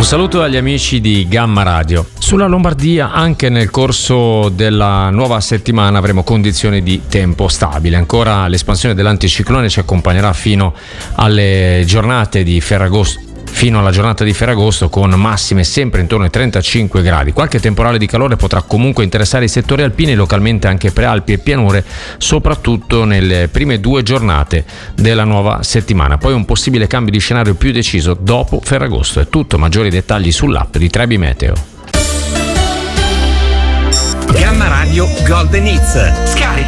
saluto agli amici di Gamma Radio. Sulla Lombardia anche nel corso della nuova settimana avremo condizioni di tempo stabile. Ancora l'espansione dell'anticiclone ci accompagnerà fino alle giornate di Ferragosto. Fino alla giornata di Ferragosto, con massime sempre intorno ai 35 gradi. Qualche temporale di calore potrà comunque interessare i settori alpini, localmente anche prealpi e pianure, soprattutto nelle prime 2 giornate della nuova settimana. Poi un possibile cambio di scenario più deciso dopo Ferragosto. È tutto, maggiori dettagli sull'app di Trebi Meteo. Gamma Radio Golden Hits. Scarica